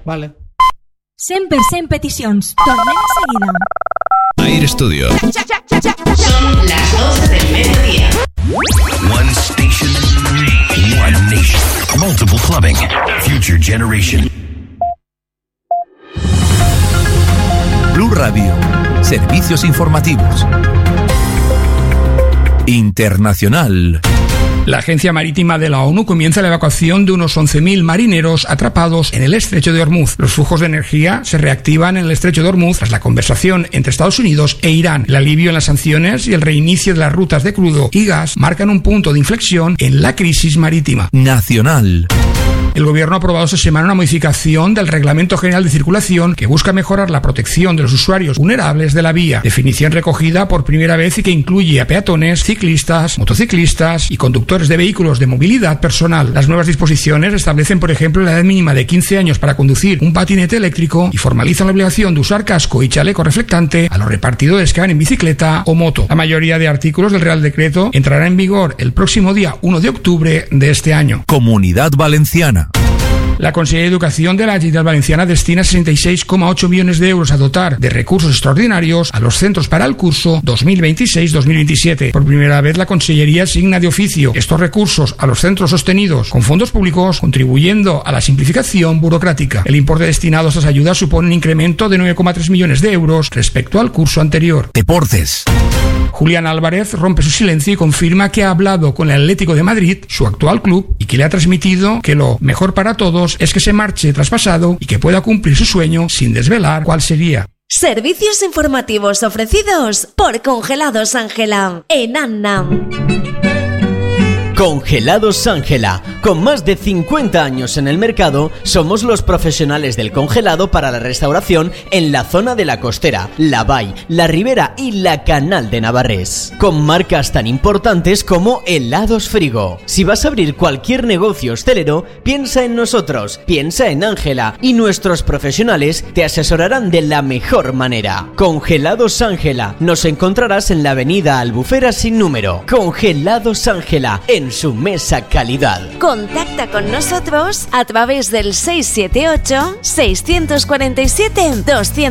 Vale. Sempre peticions. Tornem seguida. Air Studio. Son las 12 del mediodía. One station, one nation. Multiple clubbing. Future generation. Blue Radio. Servicios informativos. Internacional. La Agencia Marítima de la ONU comienza la evacuación de unos 11.000 marineros atrapados en el estrecho de Hormuz. Los flujos de energía se reactivan en el estrecho de Hormuz tras la conversación entre Estados Unidos e Irán. El alivio en las sanciones y el reinicio de las rutas de crudo y gas marcan un punto de inflexión en la crisis marítima. Nacional. El Gobierno ha aprobado esta semana una modificación del Reglamento General de Circulación que busca mejorar la protección de los usuarios vulnerables de la vía. Definición recogida por primera vez y que incluye a peatones, ciclistas, motociclistas y conductores de vehículos de movilidad personal. Las nuevas disposiciones establecen, por ejemplo, la edad mínima de 15 años para conducir un patinete eléctrico y formalizan la obligación de usar casco y chaleco reflectante a los repartidores que van en bicicleta o moto. La mayoría de artículos del Real Decreto entrará en vigor el próximo día 1 de octubre de este año. Comunidad Valenciana. La Consellería de Educación de la Generalitat Valenciana destina 66,8 millones de euros a dotar de recursos extraordinarios a los centros para el curso 2026-2027. Por primera vez, la Consellería asigna de oficio estos recursos a los centros sostenidos con fondos públicos, contribuyendo a la simplificación burocrática. El importe destinado a estas ayudas supone un incremento de 9,3 millones de euros respecto al curso anterior. Deportes. Julián Álvarez rompe su silencio y confirma que ha hablado con el Atlético de Madrid, su actual club, y que le ha transmitido que lo mejor para todos es que se marche traspasado y que pueda cumplir su sueño sin desvelar cuál sería. Servicios informativos ofrecidos por Congelados Ángela en Annam. Congelados Ángela. Con más de 50 años en el mercado, somos los profesionales del congelado para la restauración en la zona de la Costera, la Vall, la Ribera y la Canal de Navarrés. Con marcas tan importantes como Helados Frigo. Si vas a abrir cualquier negocio hostelero, piensa en nosotros, piensa en Ángela y nuestros profesionales te asesorarán de la mejor manera. Congelados Ángela. Nos encontrarás en la avenida Albufera sin número. Congelados Ángela, en su mesa calidad. Contacta con nosotros a través del 678 647 200.